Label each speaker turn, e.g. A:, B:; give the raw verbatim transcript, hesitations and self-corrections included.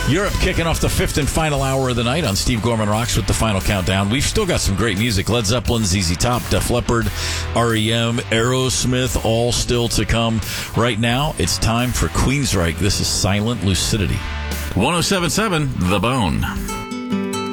A: Europe kicking off the fifth and final hour of the night on Steve Gorman Rocks with the final countdown. We've still got some great music. Led Zeppelin, Z Z Top, Def Leppard, R E M, Aerosmith, all still to come. Right now, it's time for Queensryche. This is Silent Lucidity.
B: one oh seven point seven The Bone.